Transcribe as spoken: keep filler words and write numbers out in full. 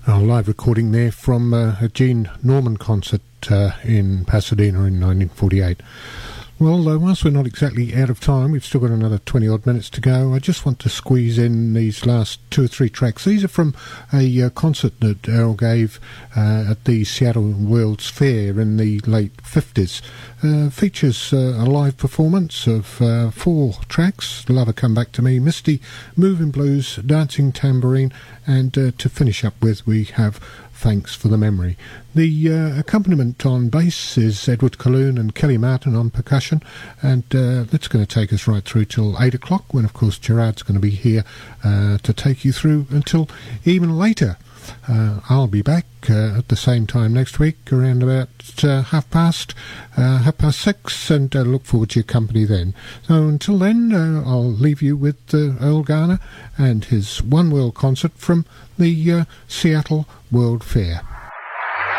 A live recording there from uh, a Gene Norman concert uh, in Pasadena in nineteen forty-eight. Well, uh, whilst we're not exactly out of time, we've still got another twenty odd minutes to go. I just want to squeeze in these last two or three tracks. These are from a uh, concert that Earl gave uh, at the Seattle World's Fair in the late fifties. Uh, features uh, a live performance of uh, four tracks: Lover Come Back to Me, Misty, Moving Blues, Dancing Tambourine, and uh, to finish up with, we have Thanks for the Memory. The uh, accompaniment on bass is Edward Colloon and Kelly Martin on percussion, and uh, that's going to take us right through till eight o'clock, when of course Gerard's going to be here uh, to take you through until even later. Uh, I'll be back uh, at the same time next week, around about uh, half past uh, half past six, and uh, look forward to your company then. So until then, uh, I'll leave you with uh, Earl Garner and his One World concert from the uh, Seattle World Fair.